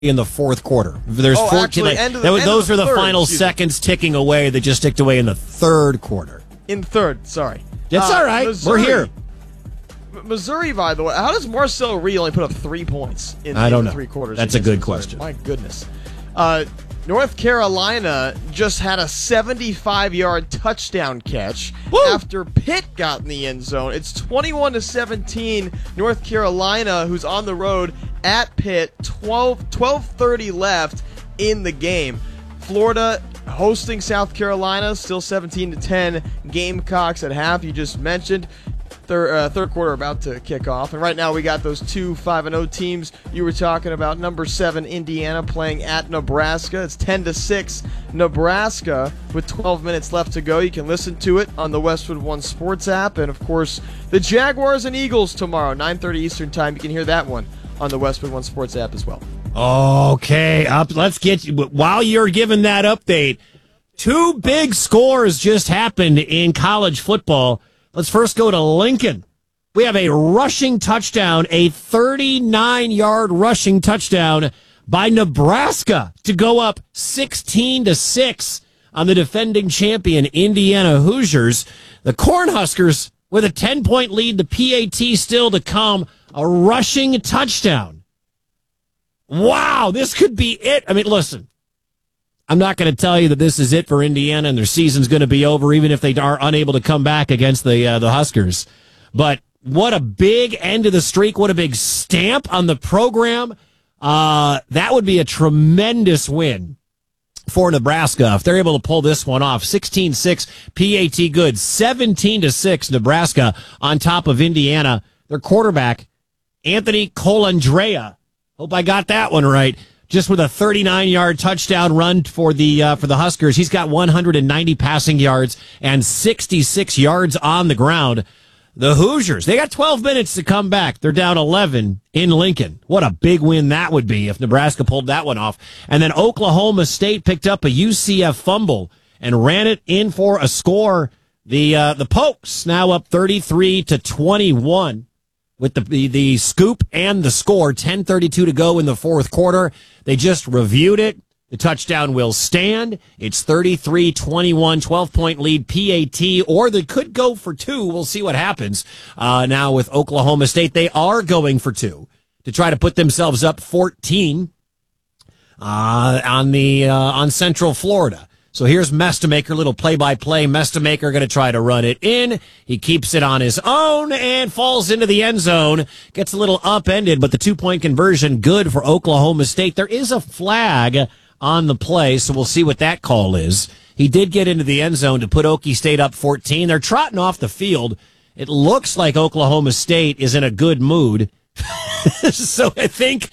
in the fourth quarter. There's 14. Those are the final seconds ticking away that just ticked away in the third quarter. In third, sorry. It's all right. Missouri, we're here. Missouri, by the way, how does Marcel Reed only put up 3 points in the 3 quarters? That's a good question. My goodness. North Carolina just had a 75-yard touchdown catch after Pitt got in the end zone. It's 21-17. North Carolina, who's on the road at Pitt, 12:30 left in the game. Florida hosting South Carolina, still 17-10. Gamecocks at half, you just mentioned. Third quarter about to kick off. And right now we got those 2 5-0 teams you were talking about. Number 7, Indiana, playing at Nebraska. It's 10-6 Nebraska with 12 minutes left to go. You can listen to it on the Westwood One Sports app. And, of course, the Jaguars and Eagles tomorrow, 9:30 Eastern Time. You can hear that one on the Westwood One Sports app as well. Okay, let's get you. While you're giving that update, 2 big scores just happened in college football. Let's first go to Lincoln. We have a rushing touchdown, a 39-yard rushing touchdown by Nebraska to go up 16-6 on the defending champion Indiana Hoosiers. The Cornhuskers with a 10-point lead, the PAT still to come, a rushing touchdown. Wow, this could be it. I mean, listen. I'm not going to tell you that this is it for Indiana and their season's going to be over, even if they are unable to come back against the Huskers. But what a big end to the streak. What a big stamp on the program. That would be a tremendous win for Nebraska if they're able to pull this one off. 16-6 PAT good. 17-6 Nebraska on top of Indiana. Their quarterback, Anthony Colandrea. Hope I got that one right. Just with a 39-yard touchdown run for the Huskers. He's got 190 passing yards and 66 yards on the ground. The Hoosiers, they got 12 minutes to come back. They're down 11 in Lincoln. What a big win that would be if Nebraska pulled that one off. And then Oklahoma State picked up a UCF fumble and ran it in for a score. The Pokes now up 33-21. With the scoop and the score, 10:32 to go in the fourth quarter. They just reviewed it. The touchdown will stand. It's 33-21, 12-point lead PAT, or they could go for 2. We'll see what happens. Now with Oklahoma State, they are going for 2 to try to put themselves up 14 on Central Florida. So here's Mestemaker, little play-by-play. Mestemaker going to try to run it in. He keeps it on his own and falls into the end zone. Gets a little upended, but the 2-point conversion good for Oklahoma State. There is a flag on the play, so we'll see what that call is. He did get into the end zone to put Okie State up 14. They're trotting off the field. It looks like Oklahoma State is in a good mood. So I think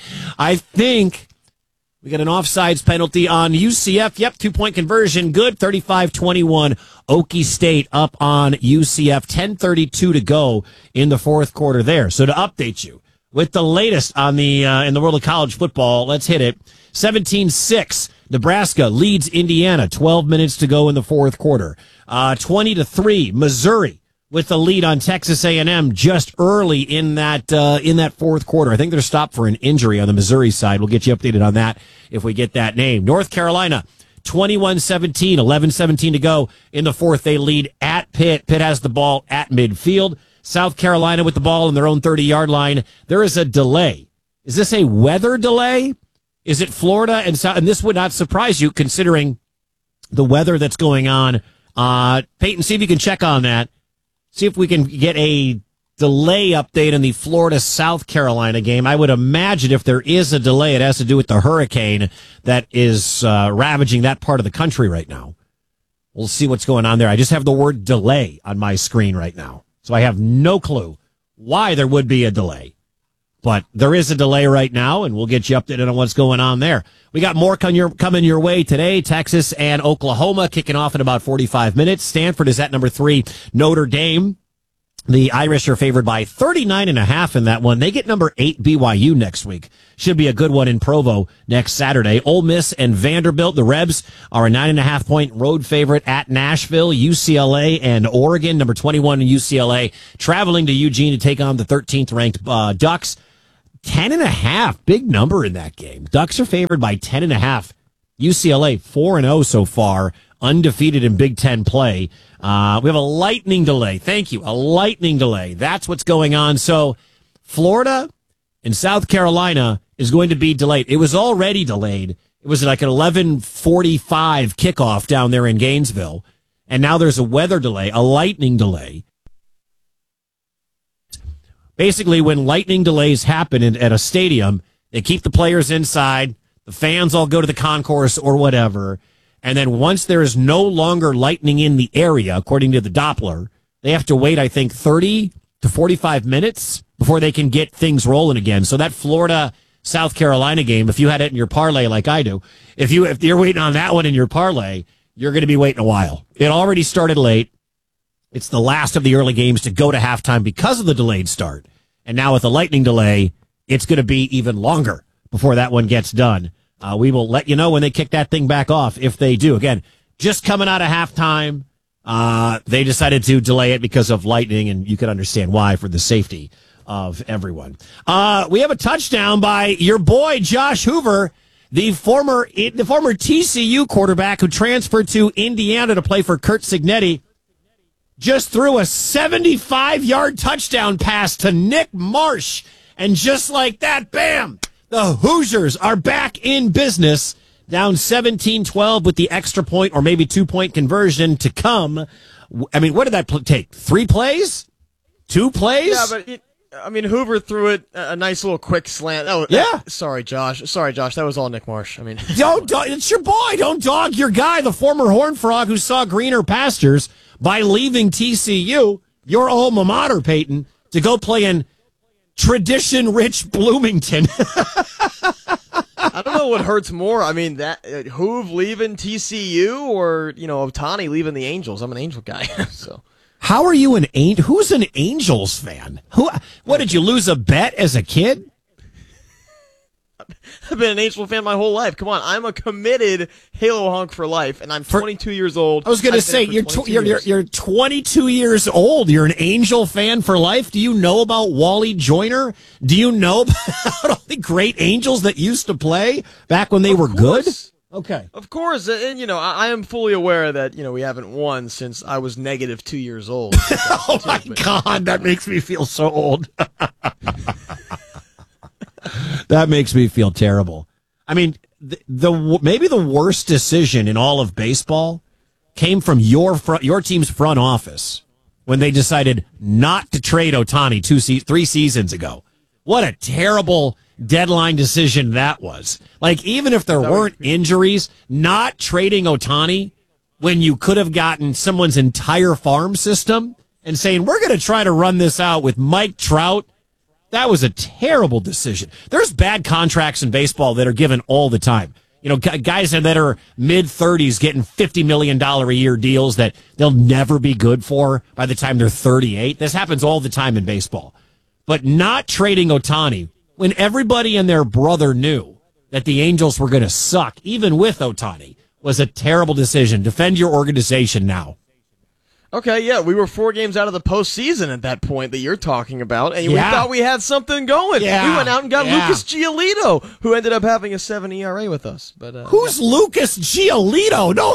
we got an offsides penalty on UCF. Yep, 2-point conversion. Good. 35-21. Okie State up on UCF. 10:32 to go in the fourth quarter there. So to update you with the latest on the in the world of college football, let's hit it. 17-6. Nebraska leads Indiana. 12 minutes to go in the fourth quarter. 20-3. Missouri with the lead on Texas A&M just early in that fourth quarter. I think they're stopped for an injury on the Missouri side. We'll get you updated on that if we get that name. North Carolina, 21-17, 11-17 to go in the fourth. They lead at Pitt. Pitt has the ball at midfield. South Carolina with the ball in their own 30-yard line. There is a delay. Is this a weather delay? Is it Florida and South? And this would not surprise you considering the weather that's going on. Peyton, see if you can check on that. See if we can get a delay update in the Florida-South Carolina game. I would imagine if there is a delay, it has to do with the hurricane that is ravaging that part of the country right now. We'll see what's going on there. I just have the word delay on my screen right now, so I have no clue why there would be a delay. But there is a delay right now, and we'll get you updated on what's going on there. We got more coming your way today. Texas and Oklahoma kicking off in about 45 minutes. Stanford is at number 3. Notre Dame. The Irish are favored by 39.5 in that one. They get number 8 BYU next week. Should be a good one in Provo next Saturday. Ole Miss and Vanderbilt, the Rebs, are a 9.5-point road favorite at Nashville. UCLA and Oregon, number 21 in UCLA, traveling to Eugene to take on the 13th ranked Ducks. 10.5, big number in that game. Ducks are favored by 10.5. UCLA 4-0 so far, undefeated in Big Ten play. We have a lightning delay. Thank you. A lightning delay. That's what's going on. So Florida and South Carolina is going to be delayed. It was already delayed. It was like an 11:45 kickoff down there in Gainesville. And now there's a weather delay, a lightning delay. Basically, when lightning delays happen at a stadium, they keep the players inside. The fans all go to the concourse or whatever. And then once there is no longer lightning in the area, according to the Doppler, they have to wait, I think, 30 to 45 minutes before they can get things rolling again. So that Florida-South Carolina game, if you had it in your parlay like I do, if you're waiting on that one in your parlay, you're going to be waiting a while. It already started late. It's the last of the early games to go to halftime because of the delayed start. And now with the lightning delay, it's going to be even longer before that one gets done. We will let you know when they kick that thing back off, if they do. Again, just coming out of halftime, they decided to delay it because of lightning, and you can understand why, for the safety of everyone. We have a touchdown by your boy, Josh Hoover, the former TCU quarterback who transferred to Indiana to play for Curt Cignetti. Just threw a 75-yard touchdown pass to Nick Marsh. And just like that, bam, the Hoosiers are back in business, down 17-12 with the extra point or maybe 2-point conversion to come. I mean, what did that take? 3 plays? 2 plays? Yeah, but Hoover threw it a nice little quick slant. Oh, yeah. Sorry, Josh. That was all Nick Marsh. It's your boy. Don't dog your guy, the former Horned Frog who saw greener pastures by leaving TCU, your alma mater, Peyton, to go play in tradition-rich Bloomington. I don't know what hurts more. I mean, that Hoove leaving TCU or, Ohtani leaving the Angels. I'm an Angel guy, so. How are you who's an Angels fan? What, did you lose a bet as a kid? I've been an Angel fan my whole life. Come on, I'm a committed Halo honk for life, and I'm 22 years old. I was going to say, you're 22 years old. You're an Angel fan for life. Do you know about Wally Joyner? Do you know about all the great Angels that used to play back when they were good? Okay. Of course, and I am fully aware that we haven't won since I was negative 2 years old. Oh my God, that makes me feel so old. That makes me feel terrible. I mean, maybe the worst decision in all of baseball came from your team's front office when they decided not to trade Ohtani 3 seasons ago. What a terrible deadline decision that was. Like, even if there weren't injuries, not trading Ohtani when you could have gotten someone's entire farm system and saying, we're going to try to run this out with Mike Trout. That was a terrible decision. There's bad contracts in baseball that are given all the time. Guys that are mid-30s getting $50 million a year deals that they'll never be good for by the time they're 38. This happens all the time in baseball. But not trading Ohtani when everybody and their brother knew that the Angels were going to suck, even with Ohtani, was a terrible decision. Defend your organization now. Okay, yeah, we were 4 games out of the postseason at that point that you're talking about, and we thought we had something going. Yeah. We went out and got Lucas Giolito, who ended up having a 7 ERA with us. But who's Lucas Giolito? No.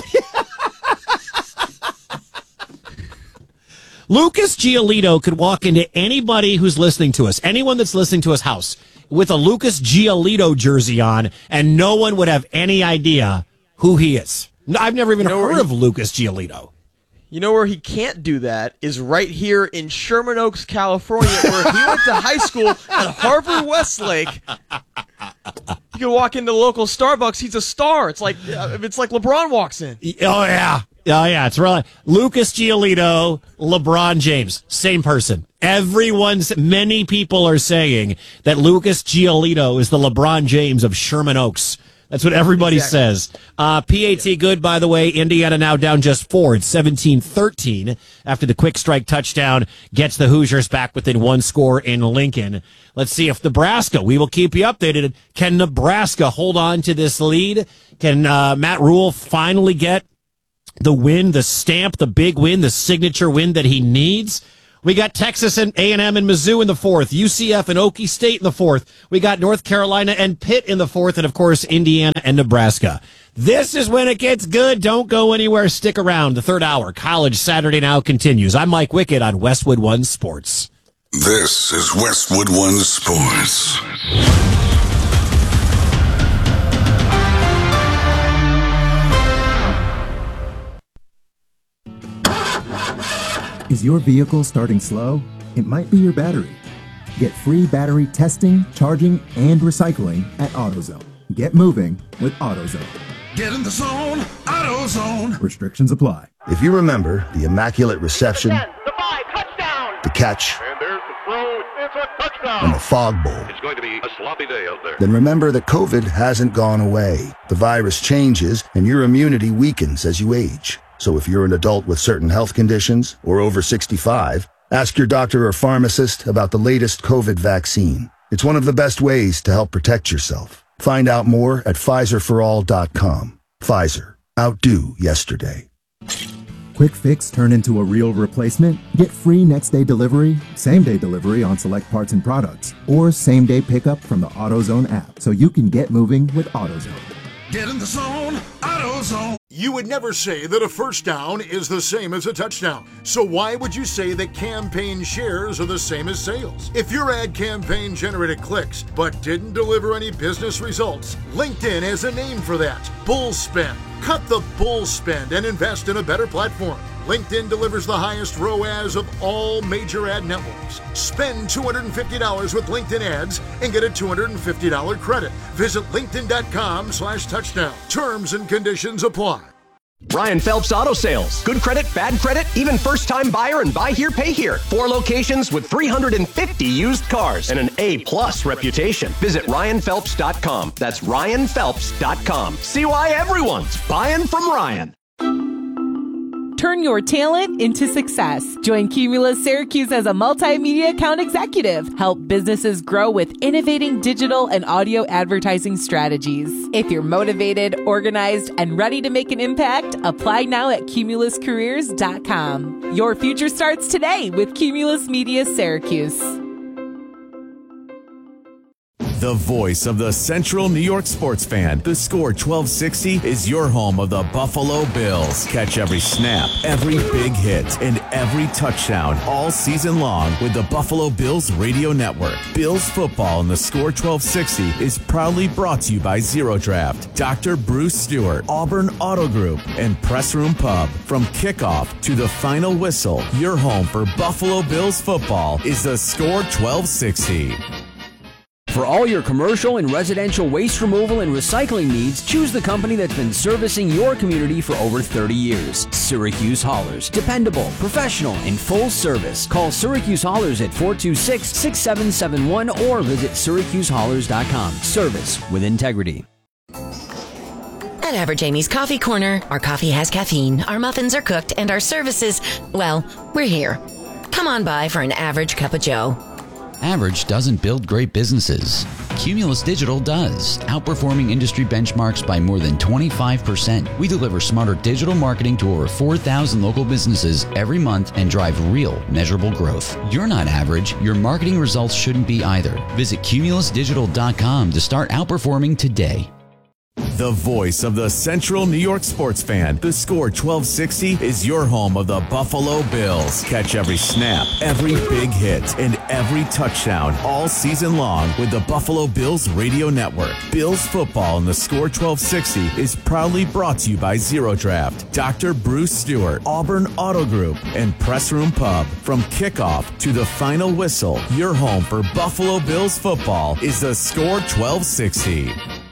Lucas Giolito could walk into anybody who's listening to us, anyone that's listening to us house, with a Lucas Giolito jersey on, and no one would have any idea who he is. I've never even heard of Lucas Giolito. You know where he can't do that is right here in Sherman Oaks, California, where he went to high school at Harvard Westlake. You can walk into the local Starbucks. He's a star. It's like LeBron walks in. Oh, yeah. Oh, yeah. It's really Lucas Giolito, LeBron James. Same person. Many people are saying that Lucas Giolito is the LeBron James of Sherman Oaks. That's what everybody says. PAT good, by the way. Indiana now down just 4. It's 17-13 after the quick strike touchdown gets the Hoosiers back within 1 score in Lincoln. Let's see if Nebraska, we will keep you updated. Can Nebraska hold on to this lead? Can Matt Rule finally get the win, the stamp, the big win, the signature win that he needs? We got Texas and A&M and Mizzou in the fourth, UCF and Okie State in the fourth. We got North Carolina and Pitt in the fourth, and of course, Indiana and Nebraska. This is when it gets good. Don't go anywhere. Stick around. The third hour, College Saturday Now, continues. I'm Mike Wickett on Westwood One Sports. This is Westwood One Sports. Is your vehicle starting slow? It might be your battery. Get free battery testing, charging, and recycling at AutoZone. Get moving with AutoZone. Get in the zone, AutoZone. Restrictions apply. If you remember the immaculate reception, the 5, touchdown, the catch, and there's the throw, it's a touchdown, and the fog bowl, it's going to be a sloppy day out there. then remember that COVID hasn't gone away. The virus changes, and your immunity weakens as you age. So if you're an adult with certain health conditions or over 65, ask your doctor or pharmacist about the latest COVID vaccine. It's one of the best ways to help protect yourself. Find out more at PfizerForAll.com. Pfizer. Outdo yesterday. Quick fix turn into a real replacement? Get free next-day delivery, same-day delivery on select parts and products, or same-day pickup from the AutoZone app so you can get moving with AutoZone. Get in the zone, AutoZone. You would never say that a first down is the same as a touchdown. So why would you say that campaign shares are the same as sales? If your ad campaign generated clicks but didn't deliver any business results, LinkedIn has a name for that: bull spend. Cut the bull spend and invest in a better platform. LinkedIn delivers the highest ROAS of all major ad networks. Spend $250 with LinkedIn ads and get a $250 credit. Visit linkedin.com/touchdown. Terms and conditions apply. Ryan Phelps Auto Sales. Good credit, bad credit, even first-time buyer and buy here, pay here. 4 locations with 350 used cars and an A+ reputation. Visit RyanPhelps.com. That's RyanPhelps.com. See why everyone's buying from Ryan. Turn your talent into success. Join Cumulus Syracuse as a multimedia account executive. Help businesses grow with innovating digital and audio advertising strategies. If you're motivated, organized, and ready to make an impact, apply now at CumulusCareers.com. Your future starts today with Cumulus Media Syracuse. The voice of the Central New York sports fan. The Score 1260 is your home of the Buffalo Bills. Catch every snap, every big hit, and every touchdown all season long with the Buffalo Bills Radio Network. Bills football in the Score 1260 is proudly brought to you by Zero Draft, Dr. Bruce Stewart, Auburn Auto Group, and Press Room Pub. From kickoff to the final whistle, your home for Buffalo Bills football is the Score 1260. For all your commercial and residential waste removal and recycling needs, choose the company that's been servicing your community for over 30 years. Syracuse Haulers. Dependable, professional, and full service. Call Syracuse Haulers at 426-6771 or visit SyracuseHaulers.com. Service with integrity. At Average Amy's Coffee Corner, our coffee has caffeine, our muffins are cooked, and our services, well, we're here. Come on by for an average cup of joe. Average doesn't build great businesses. Cumulus Digital does, outperforming industry benchmarks by more than 25%. We deliver smarter digital marketing to over 4,000 local businesses every month and drive real, measurable growth. You're not average. Your marketing results shouldn't be either. Visit CumulusDigital.com to start outperforming today. The voice of the Central New York sports fan. The Score 1260 is your home of the Buffalo Bills. Catch every snap, every big hit, and every touchdown all season long with the Buffalo Bills Radio Network. Bills football in the Score 1260 is proudly brought to you by Zero Draft, Dr. Bruce Stewart, Auburn Auto Group, and Press Room Pub. From kickoff to the final whistle, your home for Buffalo Bills football is the Score 1260.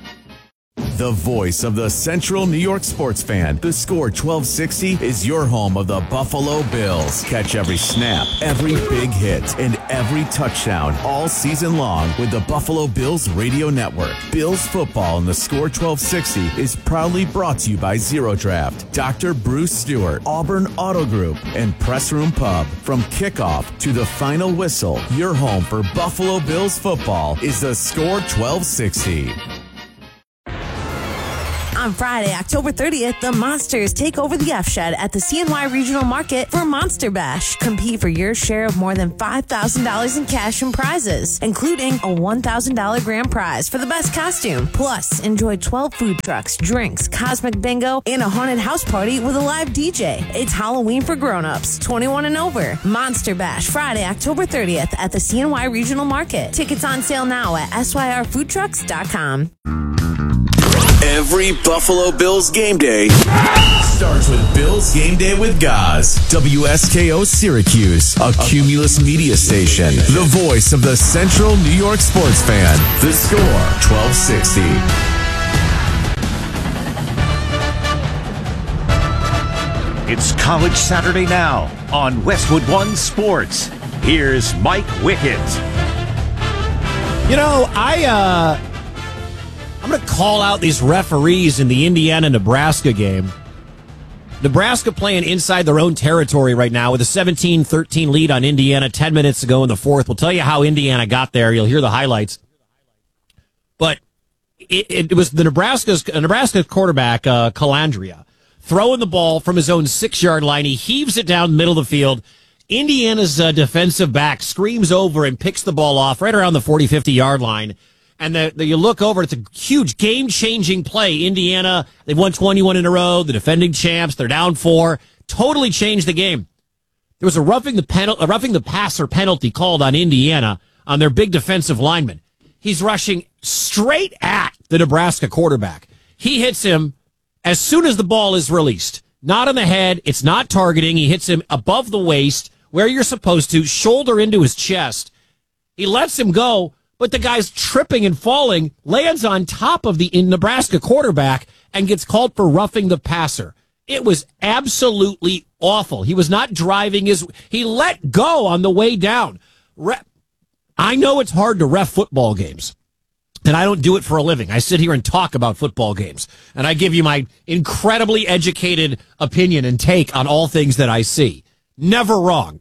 The voice of the Central New York sports fan. The Score 1260 is your home of the Buffalo Bills. Catch every snap, every big hit, and every touchdown all season long with the Buffalo Bills Radio Network. Bills football in the Score 1260 is proudly brought to you by Zero Draft, Dr. Bruce Stewart, Auburn Auto Group, and Press Room Pub. From kickoff to the final whistle, your home for Buffalo Bills football is the Score 1260. On Friday, October 30th, the Monsters take over the F-Shed at the CNY Regional Market for Monster Bash. Compete for your share of more than $5,000 in cash and prizes, including a $1,000 grand prize for the best costume. Plus, enjoy 12 food trucks, drinks, cosmic bingo, and a haunted house party with a live DJ. It's Halloween for grown-ups, 21 and over. Monster Bash, Friday, October 30th at the CNY Regional Market. Tickets on sale now at syrfoodtrucks.com. Every Buffalo Bills game day starts with Bills Game Day with Gaz. WSKO Syracuse, a Cumulus media station. The voice of the Central New York sports fan. The Score, 1260. It's College Saturday now on Westwood One Sports. Here's Mike Wickett. You know, I'm going to call out these referees in the Indiana-Nebraska game. Nebraska playing inside their own territory right now with a 17-13 lead on Indiana 10 minutes ago in the fourth. We'll tell you how Indiana got there. You'll hear the highlights. But it was the Nebraska quarterback, Calandria, throwing the ball from his own 6-yard line. He heaves it down the middle of the field. Indiana's defensive back screams over and picks the ball off right around the 40, 50-yard line. And you look over, it's a huge game-changing play. Indiana, they've won 21 in a row. The defending champs, they're down 4. Totally changed the game. There was a roughing the passer penalty called on Indiana on their big defensive lineman. He's rushing straight at the Nebraska quarterback. He hits him as soon as the ball is released. Not on the head. It's not targeting. He hits him above the waist, where you're supposed to, shoulder into his chest. He lets him go. But the guy's tripping and falling, lands on top of the Nebraska quarterback, and gets called for roughing the passer. It was absolutely awful. He was not driving he let go on the way down. I know it's hard to ref football games, and I don't do it for a living. I sit here and talk about football games, and I give you my incredibly educated opinion and take on all things that I see. Never wrong.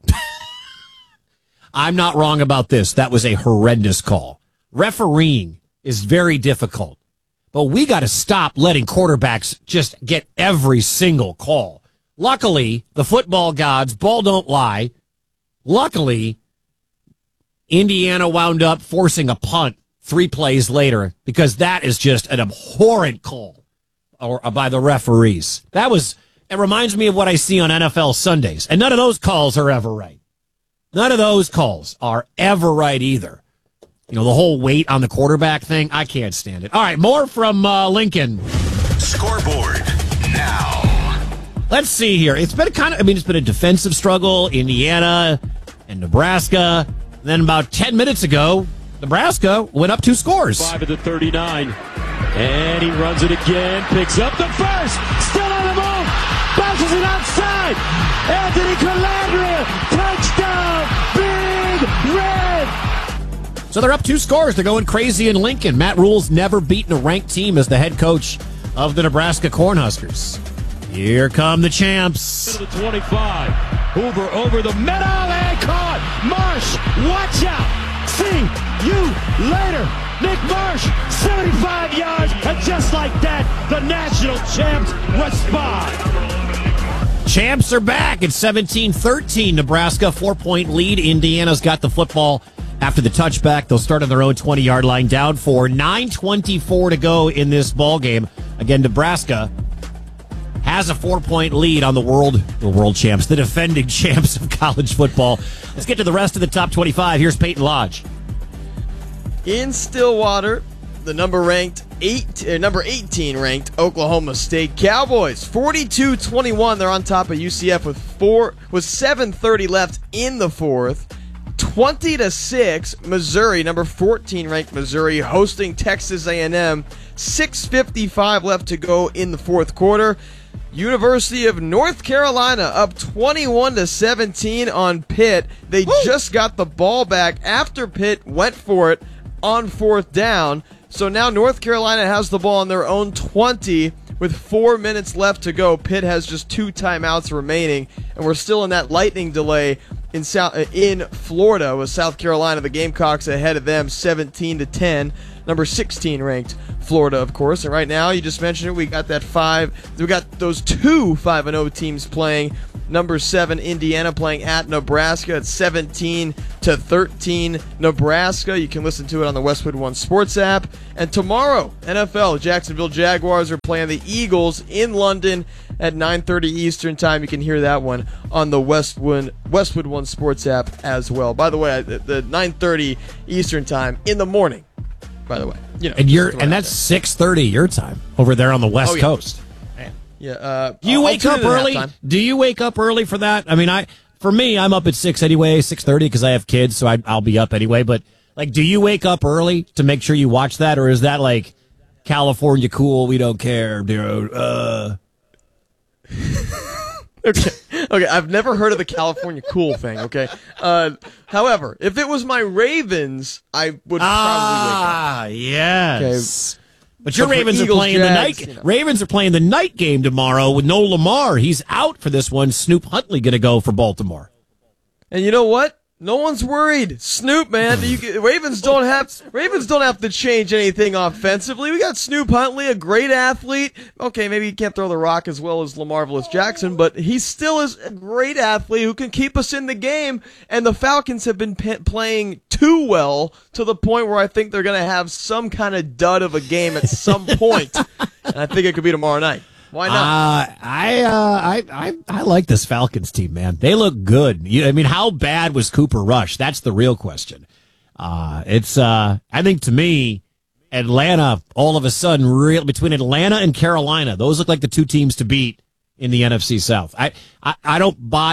I'm not wrong about this. That was a horrendous call. Refereeing is very difficult, but we got to stop letting quarterbacks just get every single call. Luckily, the football gods, ball don't lie. Luckily, Indiana wound up forcing a punt 3 plays later because that is just an abhorrent call by the referees. It reminds me of what I see on NFL Sundays, and none of those calls are ever right. None of those calls are ever right either. You know, the whole weight on the quarterback thing, I can't stand it. All right, more from Lincoln. Scoreboard now. Let's see here. It's been it's been a defensive struggle, Indiana and Nebraska. And then about 10 minutes ago, Nebraska went up 2 scores. 5 at the 39. And he runs it again, picks up the first, still on the move, bounces it outside. Anthony Calandria, touchdown, Big Red. So they're up 2 scores. They're going crazy in Lincoln. Matt Rule's never beaten a ranked team as the head coach of the Nebraska Cornhuskers. Here come the champs. To the 25. Hoover over the middle and caught. Marsh, watch out. See you later. Nick Marsh, 75 yards, and just like that, the national champs respond. Champs are back. It's 17-13. Nebraska, 4-point lead. Indiana's got the football after the touchback. They'll start on their own 20-yard line, down 4. 9:24 to go in this ball game. Again, Nebraska has a 4-point lead on the world champs, the defending champs of college football. Let's get to the rest of the top 25. Here's Peyton Lodge. In Stillwater, the number 18 ranked Oklahoma State Cowboys, 42-21. They're on top of UCF with 7:30 left in the fourth. 20-6, Missouri, number 14 ranked Missouri, hosting Texas A&M. 6:55 left to go in the fourth quarter. University of North Carolina up 21-17 on Pitt. They just got the ball back after Pitt went for it on 4th down. So now North Carolina has the ball on their own 20 with 4 minutes left to go. Pitt has just 2 timeouts remaining, and we're still in that lightning delay in Florida with South Carolina. The Gamecocks ahead of them 17-10. number 16 ranked Florida, of course. And right now, you just mentioned it, we got those 2 5-0 teams playing. Number 7, Indiana playing at Nebraska at 17-13. Nebraska, you can listen to it on the Westwood One Sports app. And tomorrow, NFL, Jacksonville Jaguars are playing the Eagles in London at 9:30 Eastern Time. You can hear that one on the Westwood One Sports app as well. By the way, the 9:30 Eastern Time in the morning, by the way. And that's 6:30 your time over there on the West Coast. Yeah. Do you wake up early? Do you wake up early for that? I mean, for me, I'm up at 6 anyway, 6:30 because I have kids, so I'll be up anyway. But like, do you wake up early to make sure you watch that, or is that like California cool? We don't care, dude. Okay. I've never heard of the California cool thing. Okay. However, if it was my Ravens, I would probably wake up. Yes. Okay. But your Ravens are playing the night. Ravens are playing the night game tomorrow with no Lamar. He's out for this one. Snoop Huntley going to go for Baltimore. And you know what? No one's worried. Snoop, man. Ravens don't have to change anything offensively. We got Snoop Huntley, a great athlete. Okay, maybe he can't throw the rock as well as LaMarvelous Jackson, but he still is a great athlete who can keep us in the game. And the Falcons have been playing too well to the point where I think they're going to have some kind of dud of a game at some point. And I think it could be tomorrow night. Why not? I like this Falcons team, man. They look good. I mean, how bad was Cooper Rush? That's the real question. I think to me, Atlanta, all of a sudden, between Atlanta and Carolina, those look like the 2 teams to beat in the NFC South. I don't buy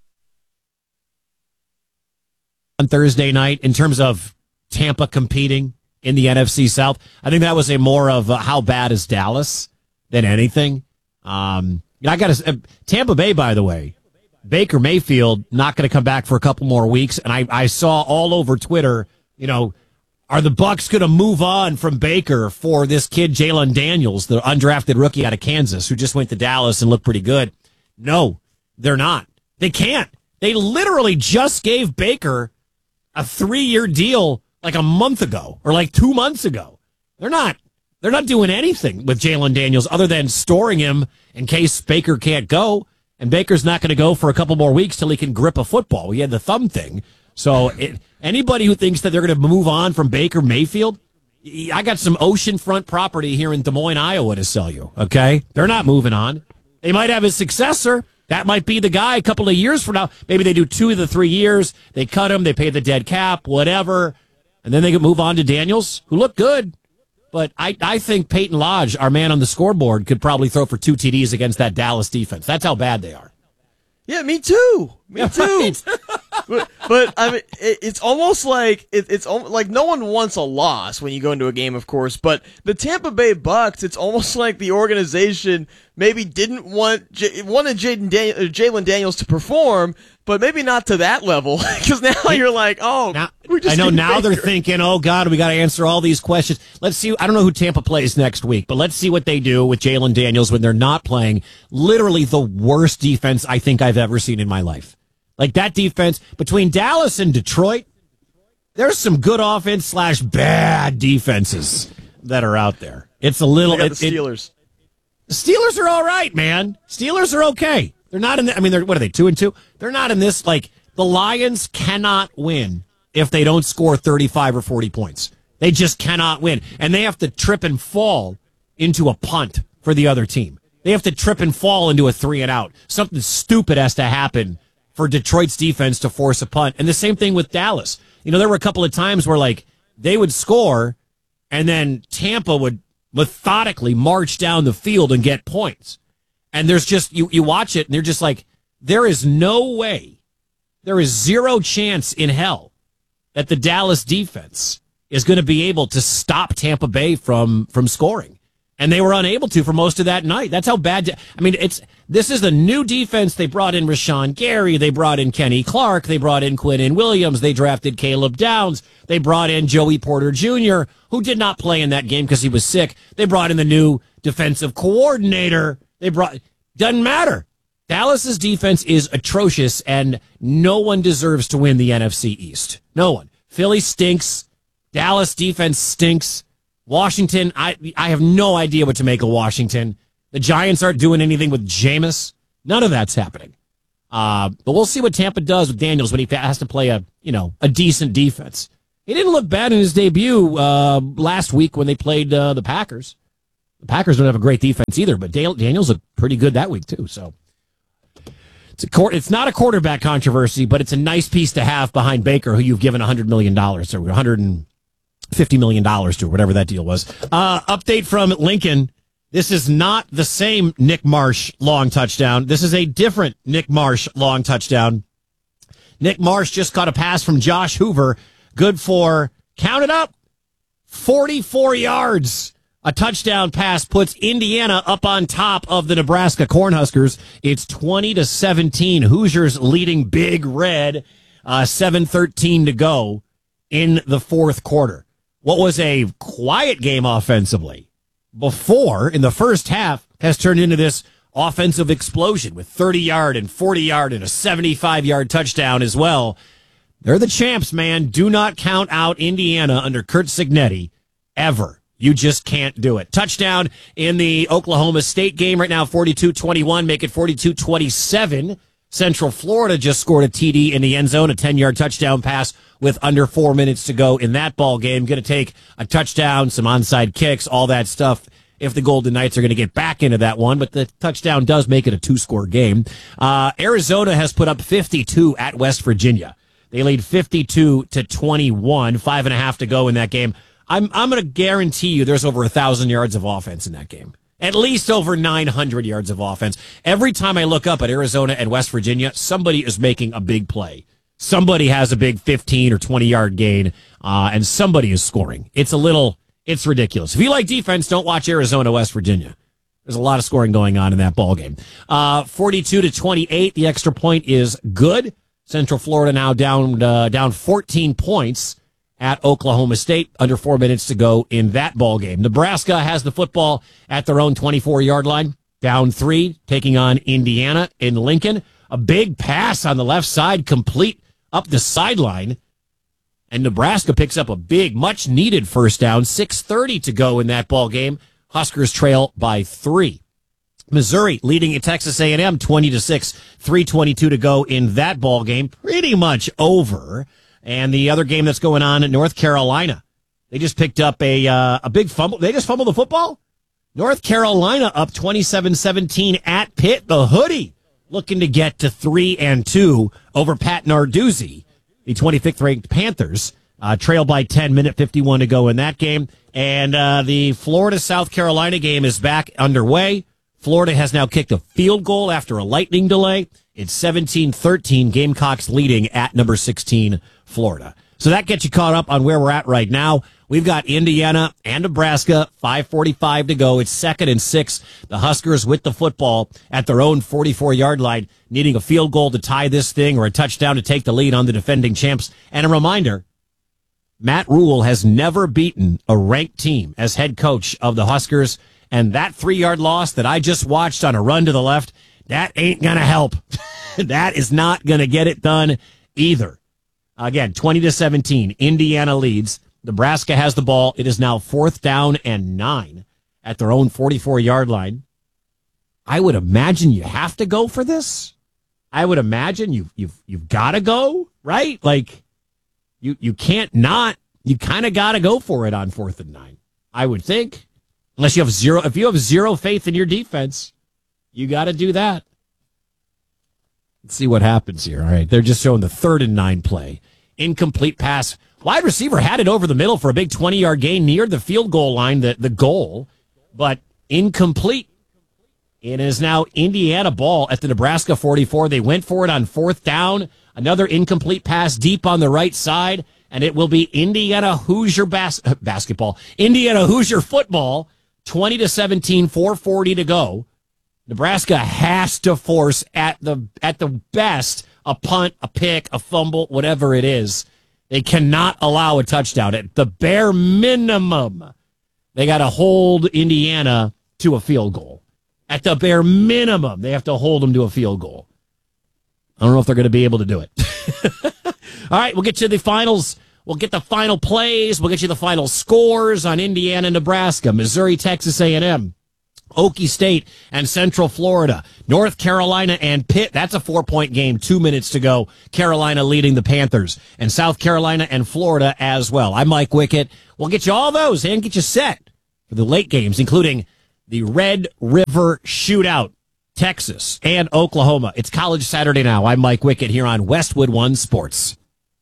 on Thursday night in terms of Tampa competing in the NFC South. I think that was more of how bad is Dallas than anything. I got Tampa Bay, by the way, Baker Mayfield not going to come back for a couple more weeks. And I saw all over Twitter, are the Bucs going to move on from Baker for this kid, Jalen Daniels, the undrafted rookie out of Kansas, who just went to Dallas and looked pretty good? No, they're not. They can't. They literally just gave Baker a 3-year deal like a month ago or like 2 months ago. They're not doing anything with Jalen Daniels other than storing him in case Baker can't go. And Baker's not going to go for a couple more weeks till he can grip a football. He had the thumb thing. So anybody who thinks that they're going to move on from Baker Mayfield, I got some oceanfront property here in Des Moines, Iowa to sell you, okay? They're not moving on. They might have a successor. That might be the guy a couple of years from now. Maybe they do 2 of the 3 years. They cut him. They pay the dead cap, whatever. And then they can move on to Daniels, who looked good. But I think Peyton Lodge, our man on the scoreboard, could probably throw for 2 TDs against that Dallas defense. That's how bad they are. Yeah, me too. Me too. But I mean, it's almost like it's like no one wants a loss when you go into a game, of course. But the Tampa Bay Bucs, it's almost like the organization maybe didn't wanted Jalen Daniels to perform, but maybe not to that level. Because now you're like, I know now they're thinking, oh God, we got to answer all these questions. Let's see. I don't know who Tampa plays next week, but let's see what they do with Jalen Daniels when they're not playing literally the worst defense I think I've ever seen in my life. Like that defense between Dallas and Detroit, there's some good offense / bad defenses that are out there. It's a little. The Steelers. The Steelers are all right, man. Steelers are okay. They're not in. What are they? 2-2. They're not in this. Like the Lions cannot win if they don't score 35 or 40 points. They just cannot win, and they have to trip and fall into a punt for the other team. They have to trip and fall into a 3-and-out. Something stupid has to happen for Detroit's defense to force a punt. And the same thing with Dallas. There were a couple of times where, like, they would score, and then Tampa would methodically march down the field and get points. And there's just, you watch it, and they're just like, there is no way, there is zero chance in hell that the Dallas defense is going to be able to stop Tampa Bay from scoring. And they were unable to for most of that night. That's how bad. This is the new defense. They brought in Rashawn Gary. They brought in Kenny Clark. They brought in Quinnen Williams. They drafted Caleb Downs. They brought in Joey Porter Jr., who did not play in that game because he was sick. They brought in the new defensive coordinator. Doesn't matter. Dallas's defense is atrocious, and no one deserves to win the NFC East. No one. Philly stinks. Dallas defense stinks. Washington, I have no idea what to make of Washington. The Giants aren't doing anything with Jameis. None of that's happening. But we'll see what Tampa does with Daniels when he has to play a decent defense. He didn't look bad in his debut last week when they played the Packers. The Packers don't have a great defense either, but Daniels looked pretty good that week too. So it's not a quarterback controversy, but it's a nice piece to have behind Baker, who you've given $100 million or $150 million to, whatever that deal was. Update from Lincoln. This is not the same Nick Marsh long touchdown. This is a different Nick Marsh long touchdown. Nick Marsh just caught a pass from Josh Hoover. Good for, count it up, 44 yards. A touchdown pass puts Indiana up on top of the Nebraska Cornhuskers. It's 20-17. Hoosiers leading Big Red. 7:13 to go in the fourth quarter. What was a quiet game offensively before in the first half has turned into this offensive explosion with 30-yard and 40-yard and a 75-yard touchdown as well. They're the champs, man. Do not count out Indiana under Curt Cignetti ever. You just can't do it. Touchdown in the Oklahoma State game right now, 42-21, make it 42-27. Central Florida just scored a TD in the end zone, a 10-yard touchdown pass with under 4 minutes to go in that ball game. Going to take a touchdown, some onside kicks, all that stuff if the Golden Knights are going to get back into that one, but the touchdown does make it a 2-score game. Arizona has put up 52 at West Virginia. They lead 52-21, 5.5 to go in that game. I'm going to guarantee you there's over 1,000 yards of offense in that game. At least over 900 yards of offense. Every time I look up at Arizona and West Virginia, somebody is making a big play. Somebody has a big 15 or 20-yard gain, and somebody is scoring. It's ridiculous. If you like defense, don't watch Arizona, West Virginia. There's a lot of scoring going on in that ball game. 42-28, the extra point is good. Central Florida now down 14 points at Oklahoma State, under 4 minutes to go in that ball game. Nebraska has the football at their own 24-yard line, down 3, taking on Indiana in Lincoln. A big pass on the left side, complete up the sideline, and Nebraska picks up a big, much-needed first down. 6:30 to go in that ball game. Huskers trail by 3. Missouri leading at Texas A&M 20-6, 3:22 to go in that ball game. Pretty much over. And the other game that's going on in North Carolina, they just picked up a big fumble. They just fumbled the football. North Carolina up 27-17 at Pitt. The Hoodie looking to get to 3-2 over Pat Narduzzi. The 25th ranked Panthers trail by 10, minute 51 to go in that game. And the Florida-South Carolina game is back underway. Florida has now kicked a field goal after a lightning delay. It's 17-13, Gamecocks leading at number 16, Florida. So that gets you caught up on where we're at right now. We've got Indiana and Nebraska, 5:45 to go. It's 2nd and 6. The Huskers with the football at their own 44-yard line, needing a field goal to tie this thing or a touchdown to take the lead on the defending champs. And a reminder, Matt Rule has never beaten a ranked team as head coach of the Huskers. And that 3-yard loss that I just watched on a run to the left, that ain't going to help. That is not going to get it done either. Again, 20-17, Indiana leads. Nebraska has the ball. It is now 4th down and 9 at their own 44-yard line. I would imagine you have to go for this. I would imagine you've got to go, right? Like you can't not. You kind of got to go for it on 4th and 9. I would think. Unless you have zero, if you have zero faith in your defense, you got to do that. Let's see what happens here. All right, they're just showing the 3rd and 9 play. Incomplete pass. Wide receiver had it over the middle for a big 20-yard gain near the field goal line, the goal, but incomplete. It is now Indiana ball at the Nebraska 44. They went for it on 4th down. Another incomplete pass deep on the right side, and it will be Indiana Hoosier basketball. Indiana Hoosier football. 20-17, 4:40 to go. Nebraska has to force at the best a punt, a pick, a fumble, whatever it is. They cannot allow a touchdown. At the bare minimum, they got to hold Indiana to a field goal. At the bare minimum, they have to hold them to a field goal. I don't know if they're going to be able to do it. All right, we'll get to the finals. We'll get the final plays. We'll get you the final scores on Indiana, Nebraska, Missouri, Texas A&M, Okie State, and Central Florida, North Carolina and Pitt. That's a 4-point game, 2 minutes to go. Carolina leading the Panthers, and South Carolina and Florida as well. I'm Mike Wickett. We'll get you all those and get you set for the late games, including the Red River Shootout, Texas and Oklahoma. It's College Saturday now. I'm Mike Wickett here on Westwood One Sports.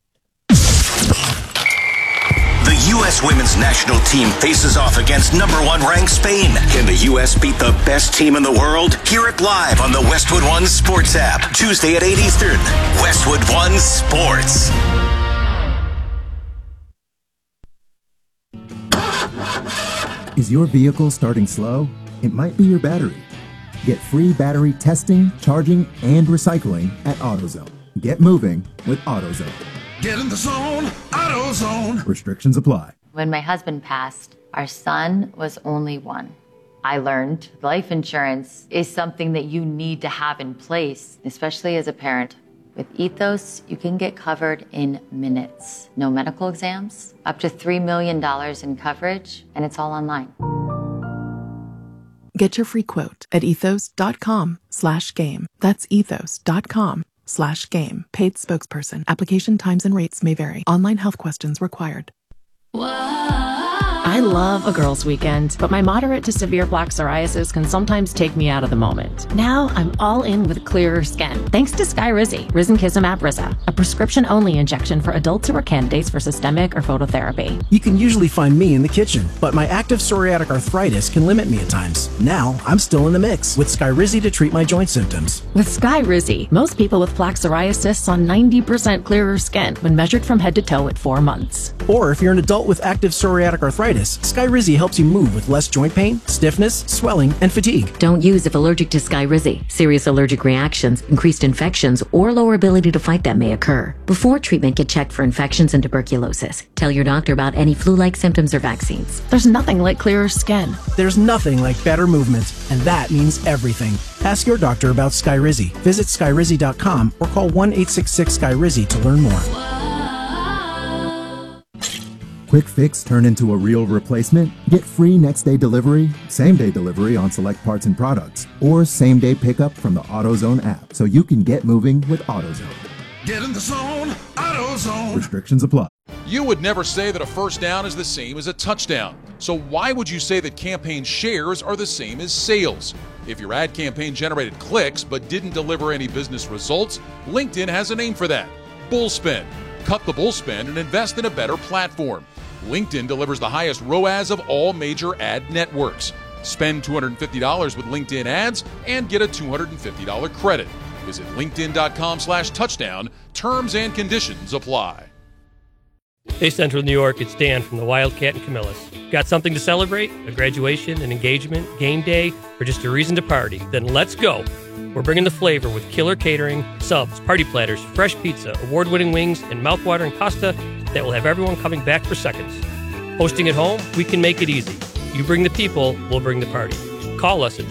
The U.S. women's national team faces off against number 1 ranked Spain. Can the U.S. beat the best team in the world? Hear it live on the Westwood One Sports app. Tuesday at 8 Eastern. Westwood One Sports. Is your vehicle starting slow? It might be your battery. Get free battery testing, charging, and recycling at AutoZone. Get moving with AutoZone. Get in the zone, AutoZone. Restrictions apply. When my husband passed, our son was only 1. I learned life insurance is something that you need to have in place, especially as a parent. With Ethos, you can get covered in minutes. No medical exams, up to $3 million in coverage, and it's all online. Get your free quote at ethos.com/game. That's ethos.com/game. Paid spokesperson. Application times and rates may vary. Online health questions required. I love a girls' weekend, but my moderate to severe plaque psoriasis can sometimes take me out of the moment. Now I'm all in with clearer skin, thanks to Skyrizi, risankizumab Riza, a prescription-only injection for adults who are candidates for systemic or phototherapy. You can usually find me in the kitchen, but my active psoriatic arthritis can limit me at times. Now I'm still in the mix with Skyrizi to treat my joint symptoms. With Skyrizi, most people with plaque psoriasis saw 90% clearer skin when measured from head to toe at 4 months. Or if you're an adult with active psoriatic arthritis, Skyrizi helps you move with less joint pain, stiffness, swelling, and fatigue. Don't use if allergic to Skyrizi. Serious allergic reactions, increased infections, or lower ability to fight them may occur. Before treatment, get checked for infections and tuberculosis. Tell your doctor about any flu-like symptoms or vaccines. There's nothing like clearer skin. There's nothing like better movement, and that means everything. Ask your doctor about Skyrizi. Visit Skyrizi.com or call 1-866-SKYRIZI to learn more. Quick fix turn into a real replacement? Get free next day delivery, same day delivery on select parts and products, or same day pickup from the AutoZone app so you can get moving with AutoZone. Get in the zone, AutoZone. Restrictions apply. You would never say that a first down is the same as a touchdown. So why would you say that campaign shares are the same as sales? If your ad campaign generated clicks but didn't deliver any business results, LinkedIn has a name for that: Bullspend. Cut the bullspend and invest in a better platform. LinkedIn delivers the highest ROAS of all major ad networks. Spend $250 with LinkedIn ads and get a $250 credit. Visit linkedin.com/touchdown. Terms and conditions apply. Hey, Central New York, it's Dan from the Wildcat and Camillus. Got something to celebrate? A graduation, an engagement, game day, or just a reason to party? Then let's go. We're bringing the flavor with killer catering, subs, party platters, fresh pizza, award-winning wings, and mouth-watering pasta that will have everyone coming back for seconds. Hosting at home, we can make it easy. You bring the people, we'll bring the party. Call us at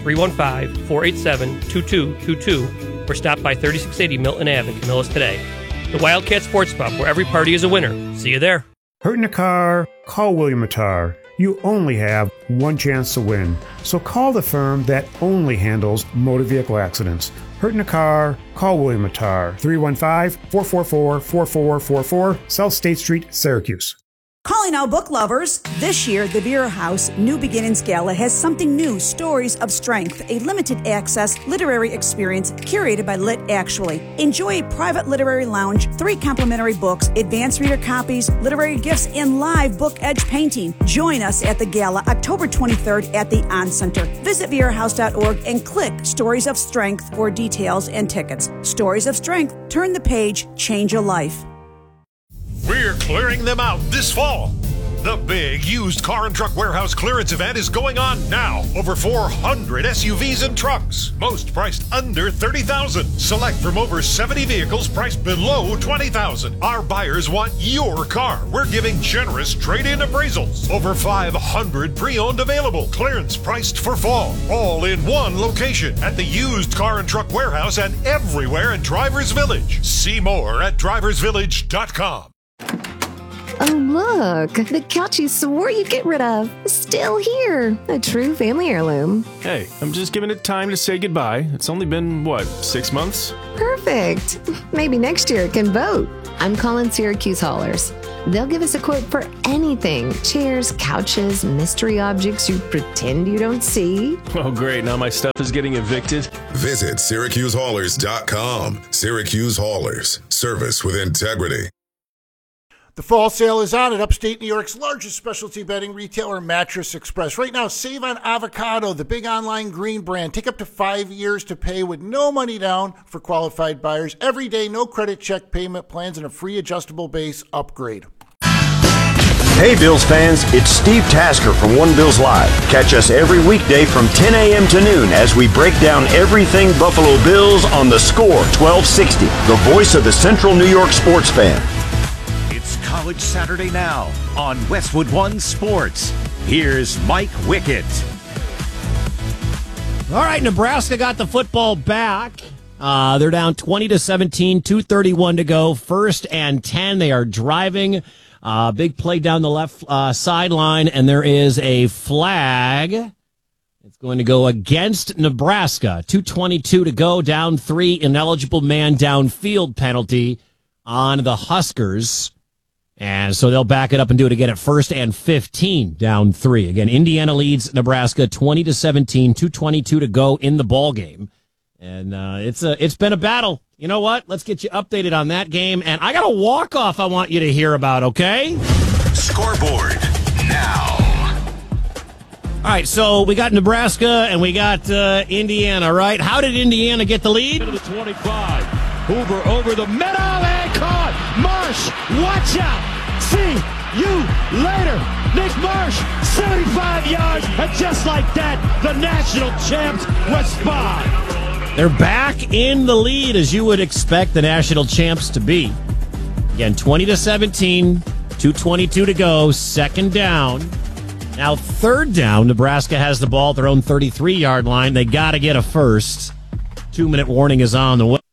315-487-2222 or stop by 3680 Milton Ave in Camillus today. The Wildcat Sports Pub, where every party is a winner. See you there. Hurt in a car? Call William Attar. You only have one chance to win. So call the firm that only handles motor vehicle accidents. Hurt in a car? Call William Attar. 315-444-4444, South State Street, Syracuse. Calling all book lovers. This year, the Vera House New Beginnings Gala has something new, Stories of Strength, a limited access literary experience curated by Lit Actually. Enjoy a private literary lounge, 3 complimentary books, advanced reader copies, literary gifts, and live book edge painting. Join us at the gala October 23rd at the On Center. Visit verahouse.org and click Stories of Strength for details and tickets. Stories of Strength. Turn the page, change a life. We're clearing them out this fall. The big used car and truck warehouse clearance event is going on now. Over 400 SUVs and trucks, most priced under $30,000. Select from over 70 vehicles priced below $20,000. Our buyers want your car. We're giving generous trade-in appraisals. Over 500 pre-owned available. Clearance priced for fall. All in one location at the used car and truck warehouse and everywhere in Drivers Village. See more at driversvillage.com. Oh, look, the couch you swore you'd get rid of. Still here. A true family heirloom. Hey, I'm just giving it time to say goodbye. It's only been, 6 months? Perfect. Maybe next year it can vote. I'm calling Syracuse Haulers. They'll give us a quote for anything. Chairs, couches, mystery objects you pretend you don't see. Oh, great. Now my stuff is getting evicted. Visit SyracuseHaulers.com. Syracuse Haulers. Service with integrity. The fall sale is on at upstate New York's largest specialty bedding retailer, Mattress Express. Right now, save on Avocado, the big online green brand. Take up to 5 years to pay with no money down for qualified buyers. Every day, no credit check payment plans, and a free adjustable base upgrade. Hey Bills fans, it's Steve Tasker from One Bills Live. Catch us every weekday from 10 a.m. to noon as we break down everything Buffalo Bills on the Score 1260, the voice of the Central New York sports fan. It's College Saturday now on Westwood One Sports. Here's Mike Wickett. All right, Nebraska got the football back. They're down 20-17, 2:31 to go. 1st and 10. They are driving. Big play down the left sideline, and there is a flag. It's going to go against Nebraska. 2:22 to go, down 3. Ineligible man downfield penalty on the Huskers. And so they'll back it up and do it again at 1st and 15, down 3. Again, Indiana leads Nebraska 20-17, 2:22 to go in the ball game. And it's been a battle. You know what? Let's get you updated on that game. And I got a walk-off I want you to hear about, okay? Scoreboard now. All right, so we got Nebraska and we got Indiana, right? How did Indiana get the lead? To the 25. Hoover over the middle and caught. Marsh, watch out. See you later. Nick Marsh, 75 yards. And just like that, the national champs respond. They're back in the lead, as you would expect the national champs to be. Again, 20-17, 2:22 to go, 2nd down. Now 3rd down, Nebraska has the ball at their own 33-yard line. They got to get a first. 2-minute warning is on the way.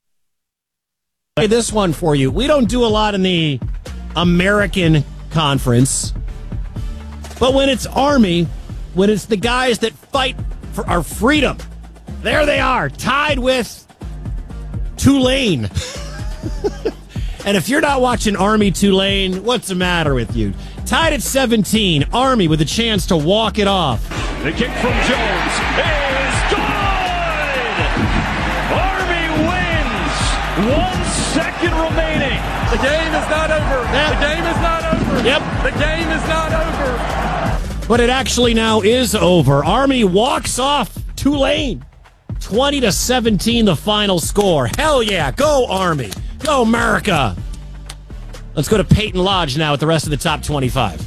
This one for you. We don't do a lot in the American Conference, but when it's Army, when it's the guys that fight for our freedom, there they are, tied with Tulane. And if you're not watching Army-Tulane, what's the matter with you? Tied at 17, Army with a chance to walk it off. The kick from Jones is good! Army wins! 1 second remaining. The game is not over. The game is not over. Yep. The game is not over. But it actually now is over. Army walks off Tulane. 20-17 the final score. Hell yeah. Go Army. Go America. Let's go to Peyton Lodge now with the rest of the top 25.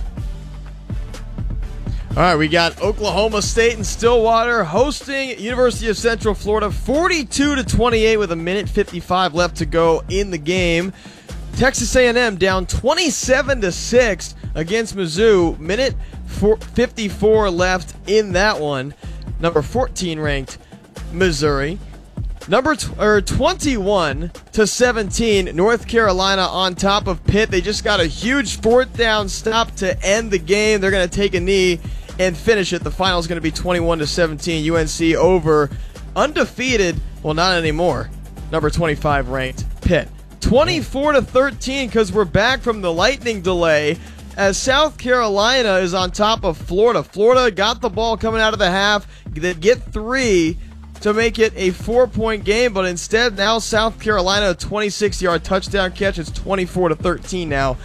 All right, we got Oklahoma State and Stillwater hosting University of Central Florida 42-28 with 1:55 left to go in the game. Texas A&M down 27-6 against Mizzou. 1:54 left in that one. Number 14 ranked Missouri. Number 21-17, North Carolina on top of Pitt. They just got a huge 4th down stop to end the game. They're going to take a knee and finish it. The final is going to be 21-17. UNC over undefeated, well, not anymore, number 25 ranked Pitt. 24-13 because we're back from the lightning delay as South Carolina is on top of Florida. Florida got the ball coming out of the half. They get 3 to make it a 4-point game, but instead now South Carolina, a 26-yard touchdown catch. It's 24-13 now.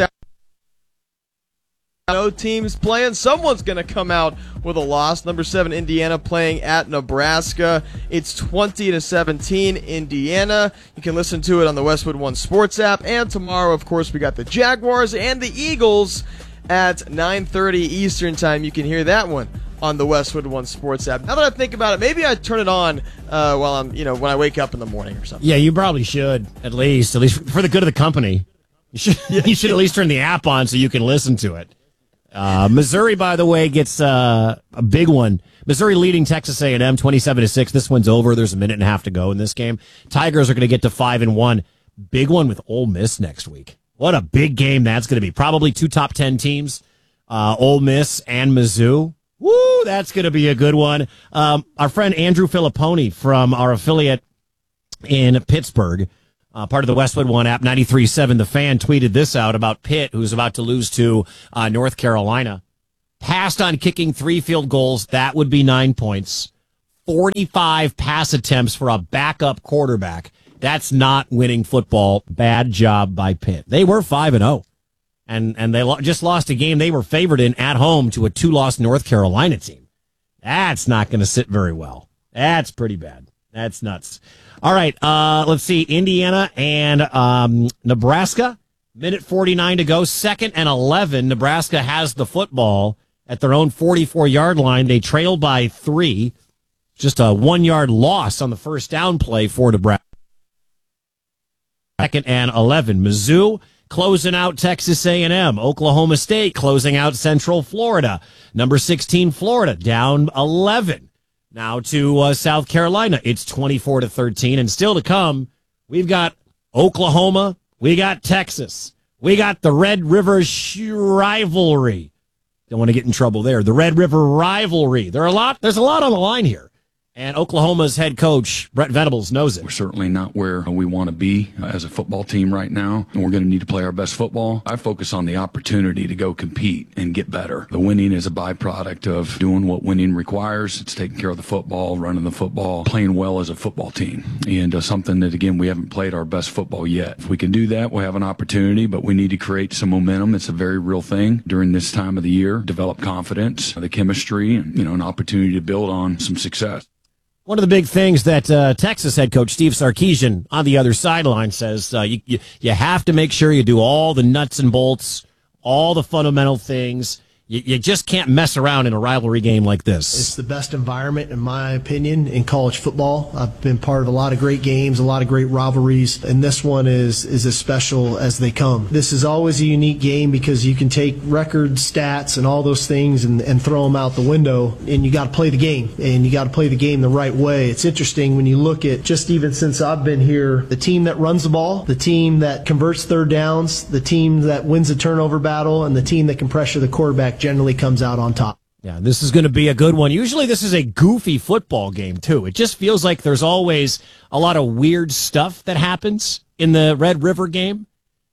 No teams playing. Someone's going to come out with a loss. Number 7 Indiana playing at Nebraska. It's 20-17 Indiana. You can listen to it on the Westwood One Sports app. And tomorrow, of course, we got the Jaguars and the Eagles at 9:30 Eastern time. You can hear that one on the Westwood One Sports app. Now that I think about it, maybe I turn it on while I'm, when I wake up in the morning or something. Yeah, you probably should, at least for the good of the company. You should at least turn the app on so you can listen to it. Missouri, by the way, gets a big one. Missouri leading Texas A&M 27-6. This one's over. There's a minute and a half to go in this game. Tigers are going to get to 5-1. Big one with Ole Miss next week. What a big game that's going to be. Probably 2 top 10 teams, Ole Miss and Mizzou. Woo, that's going to be a good one. Our friend Andrew Filipponi from our affiliate in Pittsburgh, part of the Westwood One app, 93.7 The Fan, tweeted this out about Pitt, who's about to lose to North Carolina. Passed on kicking 3 field goals. That would be 9 points. 45 pass attempts for a backup quarterback. That's not winning football. Bad job by Pitt. They were 5-0. And they just lost a game they were favored in at home to a 2-loss North Carolina team. That's not going to sit very well. That's pretty bad. That's nuts. All right, let's see. Indiana and Nebraska. Minute 49 to go. 2nd and 11. Nebraska has the football at their own 44-yard line. They trail by 3. Just a 1-yard loss on the first down play for Nebraska. 2nd and 11. Mizzou closing out Texas A&M. Oklahoma State closing out Central Florida. Number 16, Florida, down 11. Now to South Carolina. It's 24-13. And still to come, we've got Oklahoma. We got Texas. We got the Red River rivalry. Don't want to get in trouble there. The Red River rivalry. There's a lot on the line here. And Oklahoma's head coach, Brent Venables, knows it. We're certainly not where we want to be as a football team right now, and we're going to need to play our best football. I focus on the opportunity to go compete and get better. The winning is a byproduct of doing what winning requires. It's taking care of the football, running the football, playing well as a football team, and something that, again, we haven't played our best football yet. If we can do that, we'll have an opportunity, but we need to create some momentum. It's a very real thing during this time of the year. Develop confidence, the chemistry, and an opportunity to build on some success. One of the big things that Texas head coach Steve Sarkisian on the other sideline says, you have to make sure you do all the nuts and bolts, all the fundamental things. You just can't mess around in a rivalry game like this. It's the best environment, in my opinion, in college football. I've been part of a lot of great games, a lot of great rivalries, and this one is as special as they come. This is always a unique game because you can take record stats and all those things and throw them out the window, and you got to play the game, and you got to play the game the right way. It's interesting when you look at, just even since I've been here, the team that runs the ball, the team that converts third downs, the team that wins the turnover battle, and the team that can pressure the quarterback generally comes out on top. Yeah, this is going to be a good one. Usually this is a goofy football game, too. It just feels like there's always a lot of weird stuff that happens in the Red River game.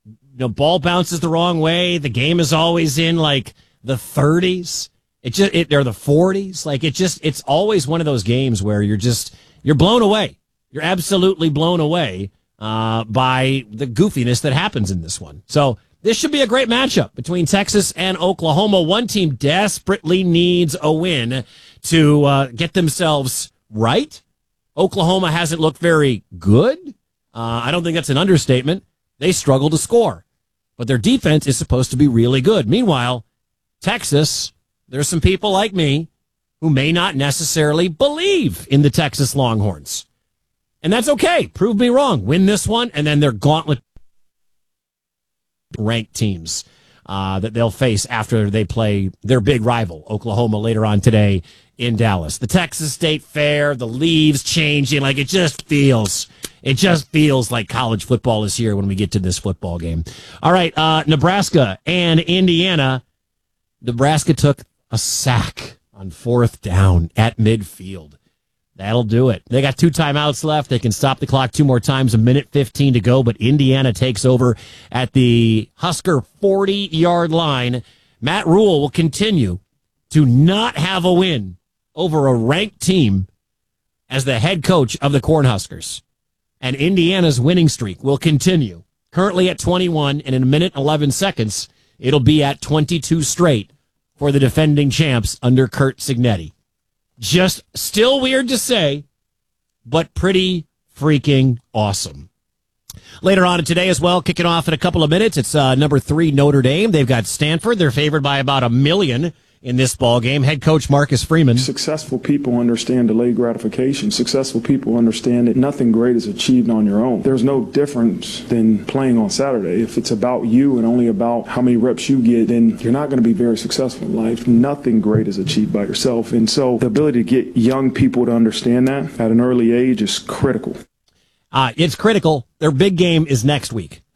Ball bounces the wrong way. The game is always in, like, the 30s. Or the 40s. It's always one of those games where you're blown away. You're absolutely blown away by the goofiness that happens in this one. So this should be a great matchup between Texas and Oklahoma. One team desperately needs a win to get themselves right. Oklahoma hasn't looked very good. I don't think that's an understatement. They struggle to score, but their defense is supposed to be really good. Meanwhile, Texas, there's some people like me who may not necessarily believe in the Texas Longhorns. And that's okay. Prove me wrong. Win this one, and then their gauntlet ranked teams that they'll face after they play their big rival, Oklahoma, later on today in Dallas. The Texas State Fair, the leaves changing, it just feels like college football is here when we get to this football game. All right, Nebraska and Indiana. Nebraska took a sack on 4th down at midfield. That'll do it. They got 2 timeouts left. They can stop the clock 2 more times, 1:15 to go, but Indiana takes over at the Husker 40-yard line. Matt Rule will continue to not have a win over a ranked team as the head coach of the Cornhuskers. And Indiana's winning streak will continue. Currently at 21, and in 1:11, it'll be at 22 straight for the defending champs under Curt Cignetti. Just still weird to say, but pretty freaking awesome. Later on today as well, kicking off in a couple of minutes, it's number 3 Notre Dame. They've got Stanford. They're favored by about 1 million in this ball game. Head coach Marcus Freeman. Successful people understand delayed gratification. Successful people understand that nothing great is achieved on your own. There's no difference than playing on Saturday. If it's about you and only about how many reps you get, then you're not going to be very successful in life. Nothing great is achieved by yourself. And so the ability to get young people to understand that at an early age is critical. It's critical. Their big game is next week.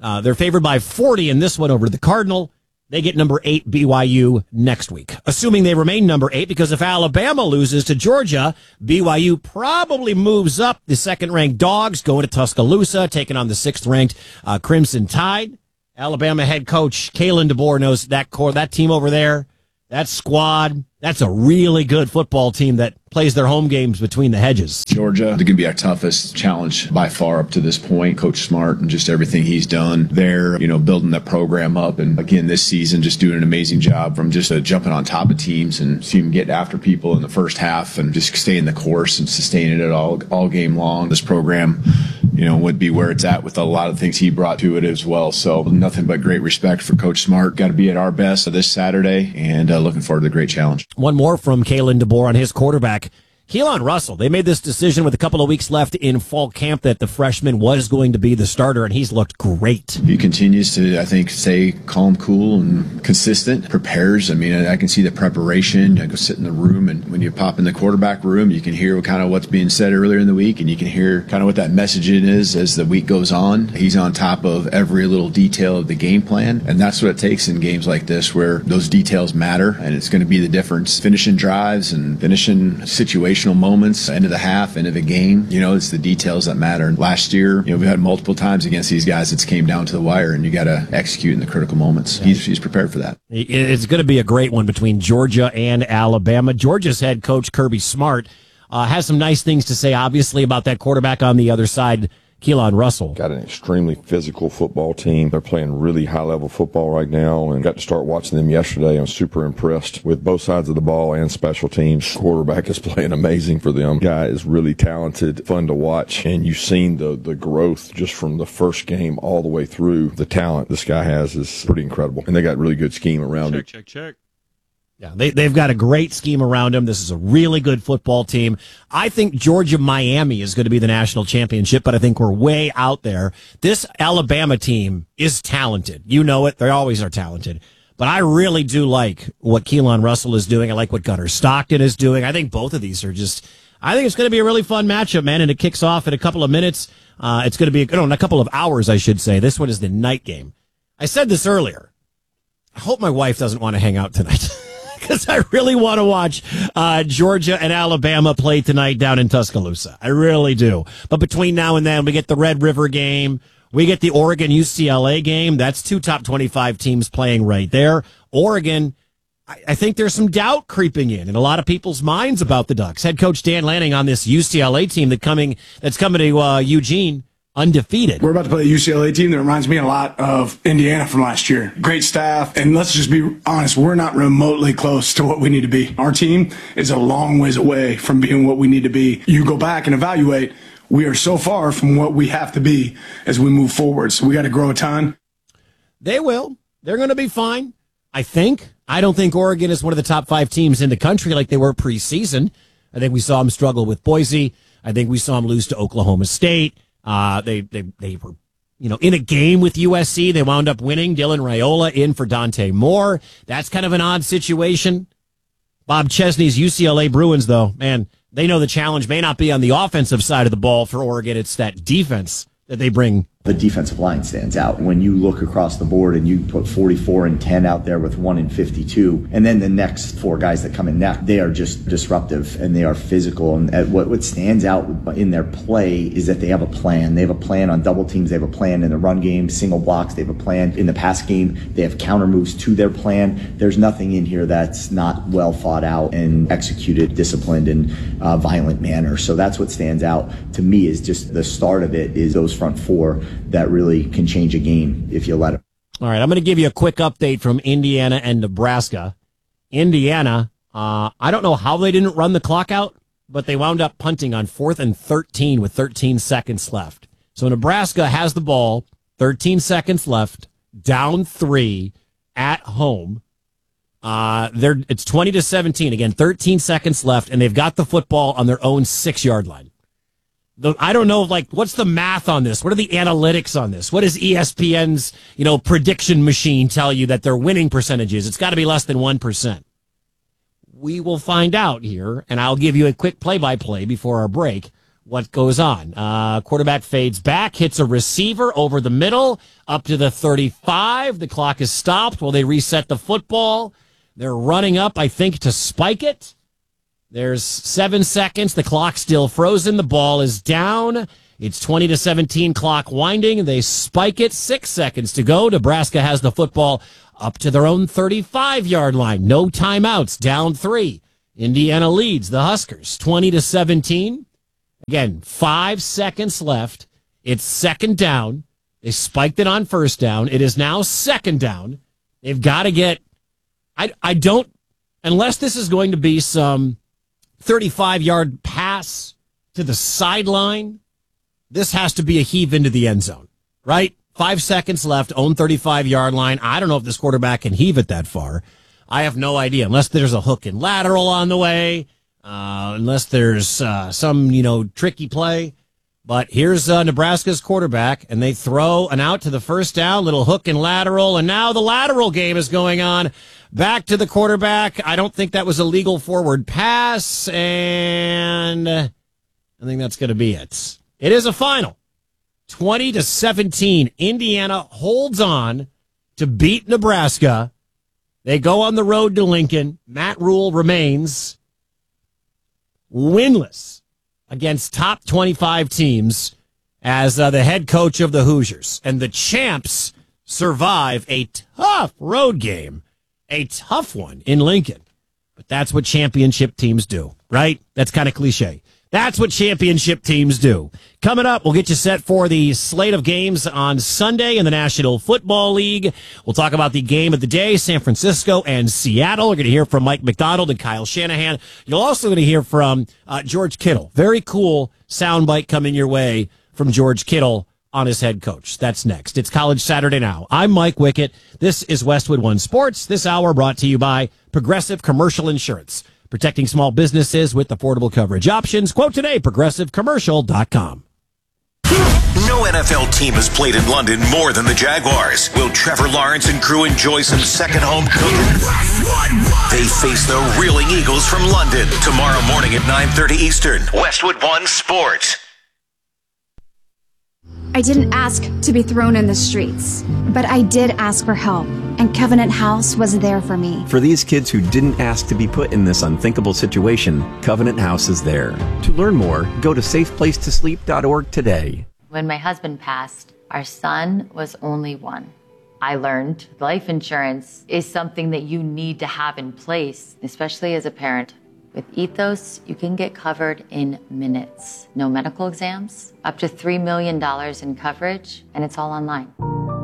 They're favored by 40 in this one over the Cardinal. They get number 8 BYU next week, assuming they remain number 8, because if Alabama loses to Georgia, BYU probably moves up. The second-ranked Dogs going to Tuscaloosa, taking on the 6th-ranked Crimson Tide. Alabama head coach Kalen DeBoer knows that team over there, that squad, that's a really good football team that plays their home games between the hedges. Georgia, they're going to be our toughest challenge by far up to this point. Coach Smart and just everything he's done there, building that program up. And again, this season, just doing an amazing job from just jumping on top of teams and seeing them get after people in the first half and just staying the course and sustaining it all game long. This program, would be where it's at with a lot of things he brought to it as well. So nothing but great respect for Coach Smart. Got to be at our best this Saturday and looking forward to the great challenge. One more from Kalen DeBoer on his quarterback. Keelan Russell, they made this decision with a couple of weeks left in fall camp that the freshman was going to be the starter, and he's looked great. He continues to, I think, stay calm, cool, and consistent, prepares. I can see the preparation. I go sit in the room, and when you pop in the quarterback room, you can hear kind of what's being said earlier in the week, and you can hear kind of what that messaging is as the week goes on. He's on top of every little detail of the game plan, and that's what it takes in games like this where those details matter, and it's going to be the difference. Finishing drives and finishing situations, moments, end of the half, end of the game. It's the details that matter. And last year, we had multiple times against these guys it came down to the wire, and you got to execute in the critical moments. He's prepared for that. It's going to be a great one between Georgia and Alabama. Georgia's head coach, Kirby Smart, has some nice things to say, obviously, about that quarterback on the other side, Keelan Russell. Got an extremely physical football team. They're playing really high-level football right now, and got to start watching them yesterday. I'm super impressed with both sides of the ball and special teams. Quarterback is playing amazing for them. Guy is really talented, fun to watch, and you've seen the growth just from the first game all the way through. The talent this guy has is pretty incredible, and they got really good scheme around it. Check. Yeah, they've got a great scheme around them. This is a really good football team. I think Georgia-Miami is going to be the national championship, but I think we're way out there. This Alabama team is talented. You know it. They always are talented. But I really do like what Keelan Russell is doing. I like what Gunnar Stockton is doing. I think both of these are I think it's going to be a really fun matchup, man, and it kicks off in a couple of minutes. It's going to be, in a couple of hours, I should say. This one is the night game. I said this earlier. I hope my wife doesn't want to hang out tonight. Because I really want to watch Georgia and Alabama play tonight down in Tuscaloosa. I really do. But between now and then, we get the Red River game. We get the Oregon-UCLA game. That's 2 top 25 teams playing right there. Oregon, I think there's some doubt creeping in a lot of people's minds about the Ducks. Head coach Dan Lanning on this UCLA team that's coming to Eugene. Undefeated. We're about to play a UCLA team that reminds me a lot of Indiana from last year. Great staff, and let's just be honest, we're not remotely close to what we need to be. Our team is a long ways away from being what we need to be. You go back and evaluate, we are so far from what we have to be as we move forward, so we got to grow a ton. They will. They're going to be fine, I think. I don't think Oregon is one of the top 5 teams in the country like they were preseason. I think we saw them struggle with Boise. I think we saw them lose to Oklahoma State. They were, in a game with USC. They wound up winning. Dylan Raiola in for Dante Moore. That's kind of an odd situation. Bob Chesney's UCLA Bruins, though, man, they know the challenge may not be on the offensive side of the ball for Oregon. It's that defense that they bring. The defensive line stands out. When you look across the board and you put 44 and 10 out there with 1 and 52, and then the next 4 guys that come in next, they are just disruptive and they are physical. And what stands out in their play is that they have a plan. They have a plan on double teams. They have a plan in the run game, single blocks. They have a plan in the pass game. They have counter moves to their plan. There's nothing in here that's not well thought out and executed, disciplined, in a violent manner. So that's what stands out to me is just the start of it is those front 4 that really can change a game if you let them. All right, I'm going to give you a quick update from Indiana and Nebraska. Indiana, I don't know how they didn't run the clock out, but they wound up punting on 4th and 13 with 13 seconds left. So Nebraska has the ball, 13 seconds left, down 3 at home. It's 20-17. Again, 13 seconds left, and they've got the football on their own 6-yard line. I don't know, what's the math on this? What are the analytics on this? What does ESPN's, prediction machine tell you that their winning percentage is? It's got to be less than 1%. We will find out here, and I'll give you a quick play-by-play before our break what goes on. Quarterback fades back, hits a receiver over the middle, up to the 35. The clock is stopped while they reset the football. They're running up, I think, to spike it. There's 7 seconds. The clock's still frozen. The ball is down. It's 20-17, clock winding. They spike it. 6 seconds to go. Nebraska has the football up to their own 35-yard line. No timeouts. Down 3. Indiana leads the Huskers 20-17. Again, 5 seconds left. It's second down. They spiked it on first down. It is now second down. They've got to get... I don't... Unless this is going to be some 35-yard pass to the sideline, this has to be a heave into the end zone, right? 5 seconds left, own 35-yard line. I don't know if this quarterback can heave it that far. I have no idea, unless there's a hook and lateral on the way, unless there's some, tricky play. But here's Nebraska's quarterback, and they throw an out to the first down, little hook and lateral, and now the lateral game is going on. Back to the quarterback. I don't think that was a legal forward pass, and I think that's going to be it. It is a final. 20-17. Indiana holds on to beat Nebraska. They go on the road to Lincoln. Matt Rule remains winless against top 25 teams as the head coach of the Hoosiers. And the champs survive a tough road game, a tough one in Lincoln. But that's what championship teams do, right? That's kind of cliche. That's what championship teams do. Coming up, we'll get you set for the slate of games on Sunday in the National Football League. We'll talk about the game of the day, San Francisco and Seattle. We're going to hear from Mike McDonald and Kyle Shanahan. You're also going to hear from George Kittle. Very cool soundbite coming your way from George Kittle on his head coach. That's next. It's College Saturday Now. I'm Mike Wickett. This is Westwood One Sports. This hour brought to you by Progressive Commercial Insurance. Protecting small businesses with affordable coverage options. Quote today, progressivecommercial.com. No NFL team has played in London more than the Jaguars. Will Trevor Lawrence and crew enjoy some second home cooking? They face the Reeling Eagles from London tomorrow morning at 9:30 Eastern. Westwood One Sports. I didn't ask to be thrown in the streets, but I did ask for help, and Covenant House was there for me. For these kids who didn't ask to be put in this unthinkable situation, Covenant House is there. To learn more, go to safeplacetosleep.org today. When my husband passed, our son was only 1. I learned life insurance is something that you need to have in place, especially as a parent. With Ethos, you can get covered in minutes. No medical exams, up to $3 million in coverage, and it's all online.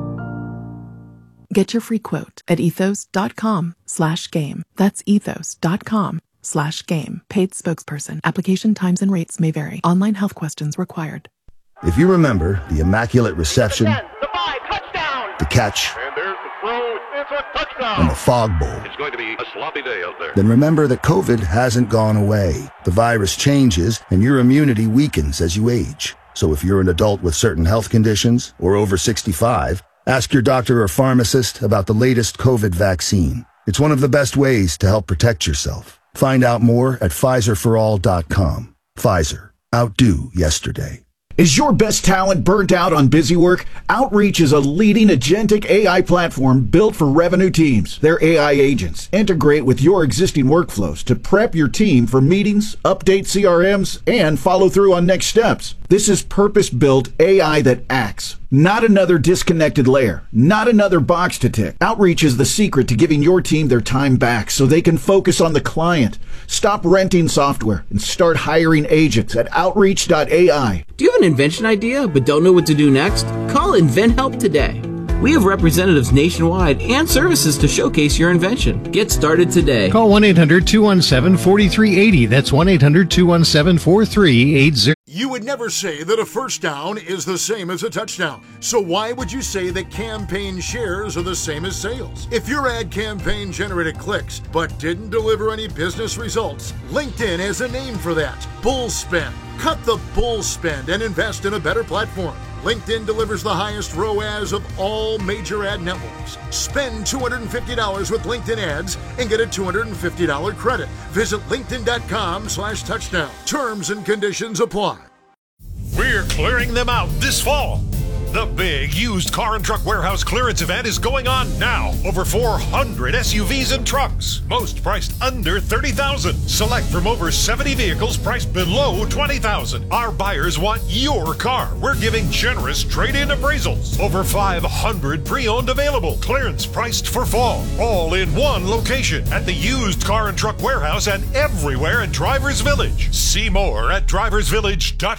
Get your free quote at ethos.com/game. That's ethos.com/game. Paid spokesperson. Application times and rates may vary. Online health questions required. If you remember the Immaculate Reception, the catch, and the Fog Bowl, it's going to be a sloppy day out there. Then remember that COVID hasn't gone away. The virus changes and your immunity weakens as you age. So if you're an adult with certain health conditions or over 65, ask your doctor or pharmacist about the latest COVID vaccine. It's one of the best ways to help protect yourself. Find out more at PfizerForAll.com. Pfizer. Outdo yesterday. Is your best talent burnt out on busy work? Outreach is a leading agentic AI platform built for revenue teams. Their AI agents integrate with your existing workflows to prep your team for meetings, update CRMs, and follow through on next steps. This is purpose-built AI that acts. Not another disconnected layer. Not another box to tick. Outreach is the secret to giving your team their time back so they can focus on the client. Stop renting software and start hiring agents at Outreach.ai. Do you have an invention idea but don't know what to do next? Call InventHelp today. We have representatives nationwide and services to showcase your invention. Get started today. Call 1-800-217-4380. That's 1-800-217-4380. You would never say that a first down is the same as a touchdown. So why would you say that campaign shares are the same as sales? If your ad campaign generated clicks but didn't deliver any business results, LinkedIn has a name for that. Bull spend. Cut the bull spend and invest in a better platform. LinkedIn delivers the highest ROAS of all major ad networks. Spend $250 with LinkedIn ads and get a $250 credit. Visit linkedin.com/touchdown. Terms and conditions apply. We're clearing them out this fall. The big used car and truck warehouse clearance event is going on now. Over 400 SUVs and trucks, most priced under $30,000. Select from over 70 vehicles priced below $20,000. Our buyers want your car. We're giving generous trade-in appraisals. Over 500 pre-owned available. Clearance priced for fall. All in one location at the used car and truck warehouse and everywhere in Drivers Village. See more at driversvillage.com.